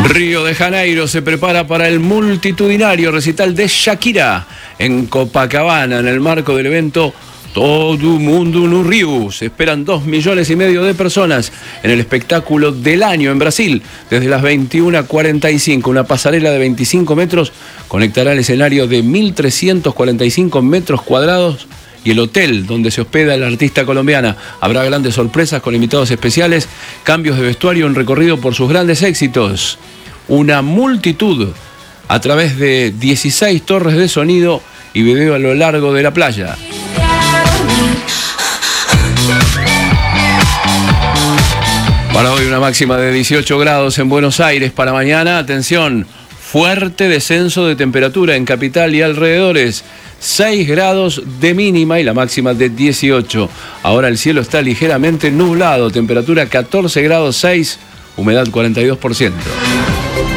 Río de Janeiro se prepara para el multitudinario recital de Shakira en Copacabana, en el marco del evento Todo Mundo no Rio. Se esperan 2,5 millones de personas en el espectáculo del año en Brasil. Desde las 21:45, una pasarela de 25 metros conectará el escenario de 1.345 metros cuadrados y el hotel donde se hospeda la artista colombiana. Habrá grandes sorpresas con invitados especiales, cambios de vestuario, un recorrido por sus grandes éxitos. Una multitud a través de 16 torres de sonido y video a lo largo de la playa. Para hoy una máxima de 18 grados en Buenos Aires. Para mañana, atención, fuerte descenso de temperatura en capital y alrededores. 6 grados de mínima y la máxima de 18. Ahora el cielo está ligeramente nublado, temperatura 14 grados 6, humedad 42%.